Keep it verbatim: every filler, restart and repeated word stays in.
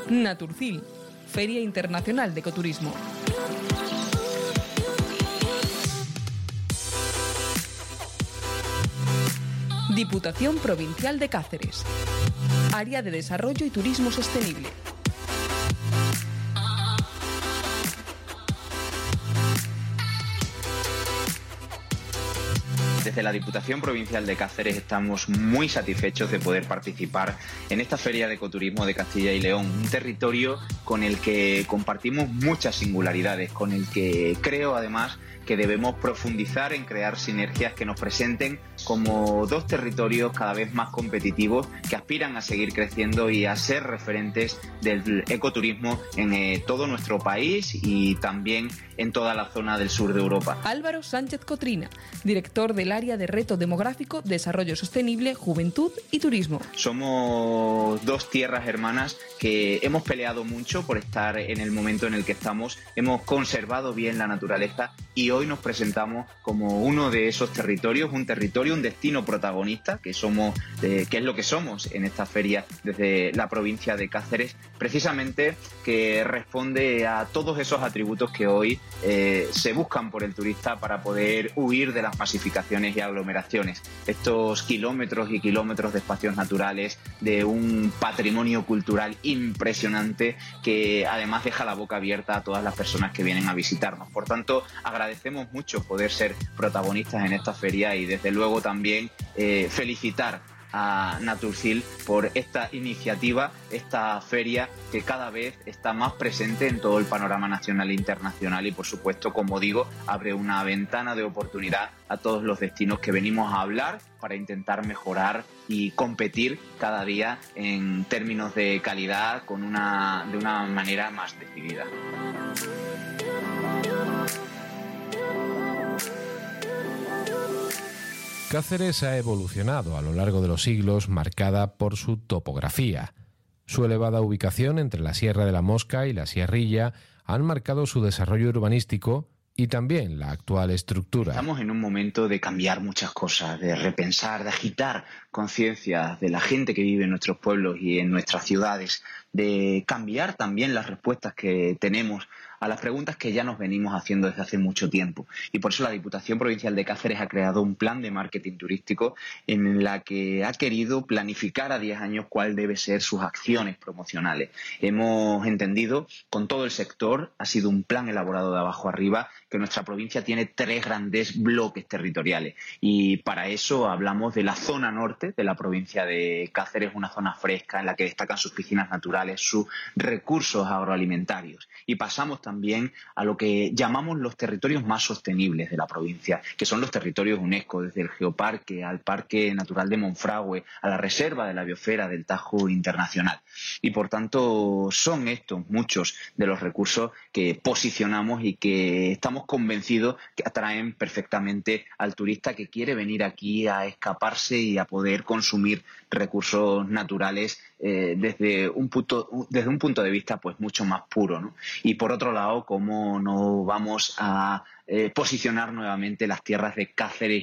Naturcil, Feria Internacional de Ecoturismo. Diputación Provincial de Cáceres. Área de Desarrollo y Turismo Sostenible. Desde la Diputación Provincial de Cáceres estamos muy satisfechos de poder participar en esta Feria de Ecoturismo de Castilla y León, un territorio con el que compartimos muchas singularidades, con el que creo además que debemos profundizar en crear sinergias que nos presenten como dos territorios cada vez más competitivos que aspiran a seguir creciendo y a ser referentes del ecoturismo en eh, todo nuestro país y también en toda la zona del sur de Europa. Álvaro Sánchez Cotrina, director del área de Reto Demográfico, Desarrollo Sostenible, Juventud y Turismo. Somos dos tierras hermanas que hemos peleado mucho por estar en el momento en el que estamos, hemos conservado bien la naturaleza y hoy nos presentamos como uno de esos territorios, un territorio, un destino protagonista, que somos, eh, que es lo que somos en esta feria desde la provincia de Cáceres, precisamente que responde a todos esos atributos que hoy eh, se buscan por el turista para poder huir de las masificaciones y aglomeraciones. Estos kilómetros y kilómetros de espacios naturales, de un patrimonio cultural impresionante que además deja la boca abierta a todas las personas que vienen a visitarnos. Por tanto, agradecemos mucho poder ser protagonistas en esta feria y desde luego también eh, felicitar a Naturcil por esta iniciativa, esta feria que cada vez está más presente en todo el panorama nacional e internacional y por supuesto, como digo, abre una ventana de oportunidad a todos los destinos que venimos a hablar para intentar mejorar y competir cada día en términos de calidad con una, de una manera más decidida. Cáceres ha evolucionado a lo largo de los siglos, marcada por su topografía. Su elevada ubicación entre la Sierra de la Mosca y la Sierrilla han marcado su desarrollo urbanístico y también la actual estructura. Estamos en un momento de cambiar muchas cosas, de repensar, de agitar conciencias de la gente que vive en nuestros pueblos y en nuestras ciudades, de cambiar también las respuestas que tenemos a las preguntas que ya nos venimos haciendo desde hace mucho tiempo. Y por eso la Diputación Provincial de Cáceres ha creado un plan de marketing turístico en la que ha querido planificar a diez años cuál debe ser sus acciones promocionales. Hemos entendido con todo el sector, ha sido un plan elaborado de abajo arriba, que nuestra provincia tiene tres grandes bloques territoriales. Y para eso hablamos de la zona norte de la provincia de Cáceres, una zona fresca en la que destacan sus piscinas naturales, sus recursos agroalimentarios. Y pasamos también a lo que llamamos los territorios más sostenibles de la provincia, que son los territorios UNESCO, desde el Geoparque al Parque Natural de Monfragüe, a la Reserva de la Biosfera del Tajo Internacional. Y por tanto son estos muchos de los recursos que posicionamos y que estamos convencidos que atraen perfectamente al turista que quiere venir aquí a escaparse y a poder consumir recursos naturales eh, desde un punto desde un punto de vista pues mucho más puro, ¿no? Y por otro lado, cómo no vamos a eh, posicionar nuevamente las tierras de Cáceres